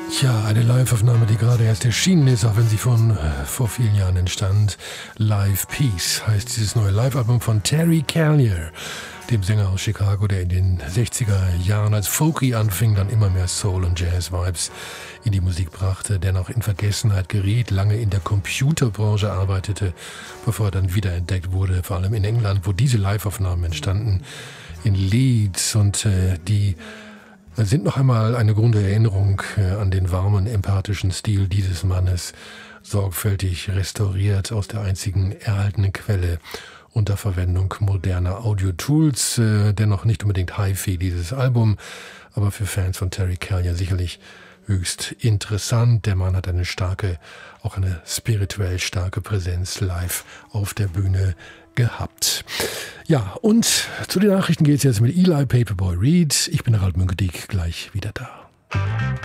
Tja, eine Live-Aufnahme, die gerade erst erschienen ist, auch wenn sie vor vielen Jahren entstand. Live Peace heißt dieses neue Live-Album von Terry Callier, dem Sänger aus Chicago, der in den 60er Jahren als Folky anfing, dann immer mehr Soul- und Jazz-Vibes in die Musik brachte, der noch in Vergessenheit geriet, lange in der Computerbranche arbeitete, bevor er dann wiederentdeckt wurde, vor allem in England, wo diese Live-Aufnahmen entstanden, in Leeds, und die sind noch einmal eine grunde Erinnerung an den warmen, empathischen Stil dieses Mannes, sorgfältig restauriert aus der einzigen erhaltenen Quelle unter Verwendung moderner Audio-Tools. Dennoch nicht unbedingt Hi-Fi, dieses Album, aber für Fans von Terry Callier sicherlich höchst interessant. Der Mann hat eine spirituell starke Präsenz live auf der Bühne gehabt. Ja, und zu den Nachrichten geht es jetzt mit Eli Paperboy Reed. Ich bin Harald Münkedik, gleich wieder da.